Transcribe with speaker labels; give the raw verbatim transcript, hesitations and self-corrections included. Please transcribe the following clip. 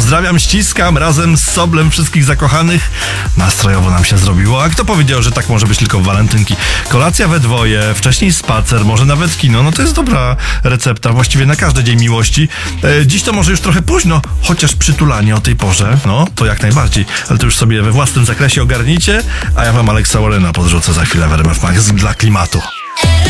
Speaker 1: Pozdrawiam, ściskam razem z Soblem wszystkich zakochanych. Nastrojowo nam się zrobiło. A kto powiedział, że tak może być tylko w walentynki? Kolacja we dwoje, wcześniej spacer, może nawet kino. No to jest dobra recepta właściwie na każdy dzień miłości. E, dziś to może już trochę późno, chociaż przytulanie o tej porze, no to jak najbardziej. Ale to już sobie we własnym zakresie ogarnijcie, a ja wam Alexa Warrena podrzucę za chwilę w R M F Magazine dla klimatu.